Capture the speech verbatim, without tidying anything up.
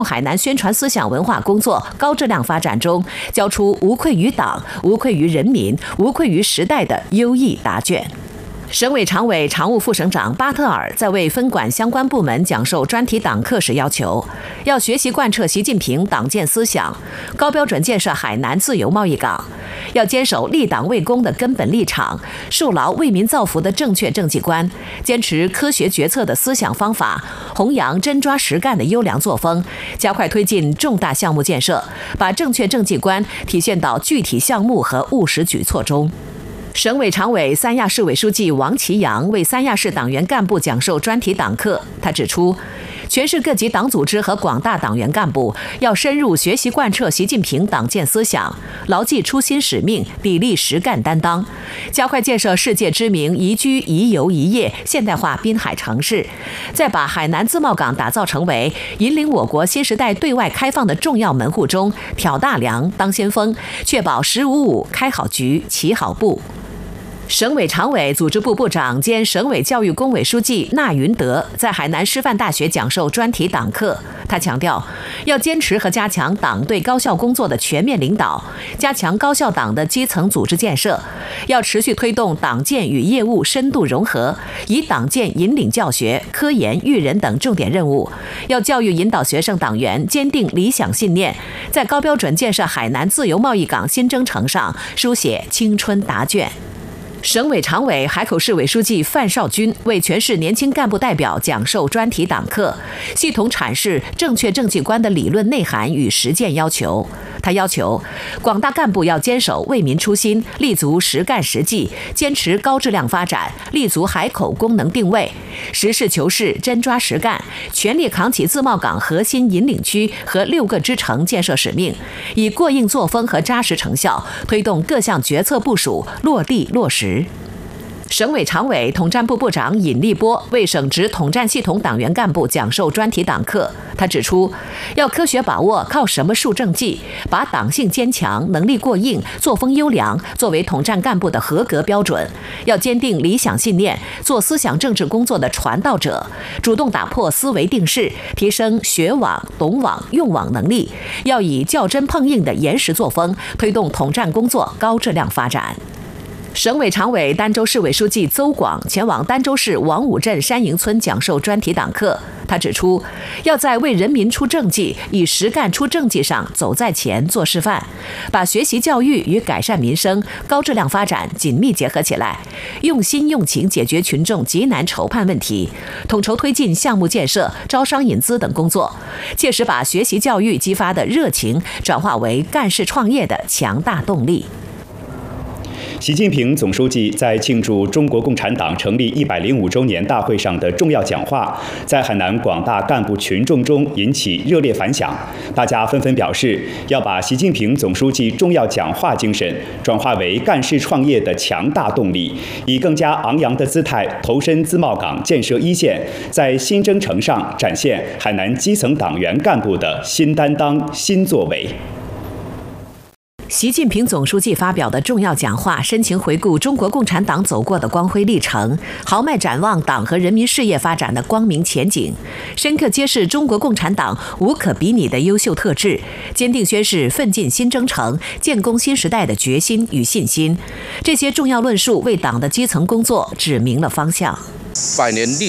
海南宣传思想文化工作高质量发展中，交出无愧于党、无愧于人民、无愧于时代的优异答卷。省委常委、常务副省长巴特尔在为分管相关部门讲授专题党课时要求，要学习贯彻习近平党建思想，高标准建设海南自由贸易港，要坚守立党为公的根本立场，树牢为民造福的正确政绩观，坚持科学决策的思想方法，弘扬真抓实干的优良作风，加快推进重大项目建设，把正确政绩观体现到具体项目和务实举措中。省委常委、三亚市委书记王其阳为三亚市党员干部讲授专题党课。他指出，全市各级党组织和广大党员干部要深入学习贯彻习近平党建思想，牢记初心使命，砥砺实干担当，加快建设世界知名宜居宜游宜业现代化滨海城市，再把海南自贸港打造成为引领我国新时代对外开放的重要门户中挑大梁、当先锋，确保“十五五”开好局、起好步。省委常委、组织部部长兼省委教育工委书记纳云德在海南师范大学讲授专题党课。他强调，要坚持和加强党对高校工作的全面领导，加强高校党的基层组织建设，要持续推动党建与业务深度融合，以党建引领教学、科研、育人等重点任务，要教育引导学生党员坚定理想信念，在高标准建设海南自由贸易港新征程上书写青春答卷。省委常委、海口市委书记范少军为全市年轻干部代表讲授专题党课，系统阐释正确政绩观的理论内涵与实践要求。他要求广大干部要坚守为民初心，立足实干实际，坚持高质量发展，立足海口功能定位，实事求是，真抓实干，全力扛起自贸港核心引领区和六个支城建设使命，以过硬作风和扎实成效，推动各项决策部署落地落实。省委常委、统战部部长尹立波为省直统战系统党员干部讲授专题党课。他指出，要科学把握靠什么树政绩，把党性坚强、能力过硬、作风优良作为统战干部的合格标准，要坚定理想信念，做思想政治工作的传道者，主动打破思维定式，提升学网、懂网、用网能力，要以较真碰硬的严实作风，推动统战工作高质量发展。省委常委、儋州市委书记邹广前往儋州市王武镇山营村讲授专题党课。他指出，要在为人民出政绩、以实干出政绩上走在前、做示范，把学习教育与改善民生、高质量发展紧密结合起来，用心用情解决群众急难愁盼问题，统筹推进项目建设、招商引资等工作，切实把学习教育激发的热情转化为干事创业的强大动力。 习近平总书记在庆祝中国共产党成立一百零五周年大会上的重要讲话，在海南广大干部群众中引起热烈反响。大家纷纷表示，要把习近平总书记重要讲话精神转化为干事创业的强大动力，以更加昂扬的姿态投身自贸港建设一线，在新征程上展现海南基层党员干部的新担当、新作为。 习近平总书记发表的重要讲话，深情回顾中国共产党走过的光辉历程，豪迈展望党和人民事业发展的光明前景，深刻揭示中国共产党无可比拟的优秀特质，坚定宣示奋进新征程、建功新时代的决心与信心。这些重要论述为党的基层工作指明了方向。 百年历